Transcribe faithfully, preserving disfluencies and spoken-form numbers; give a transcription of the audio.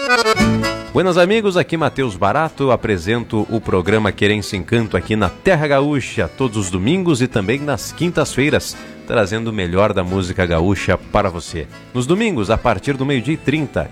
Buenas amigos, aqui Matheus Barato, apresento o programa Querência Encanto aqui na Terra Gaúcha, todos os domingos e também nas quintas-feiras, trazendo o melhor da música gaúcha para você. Nos domingos, a partir do meio-dia e trinta,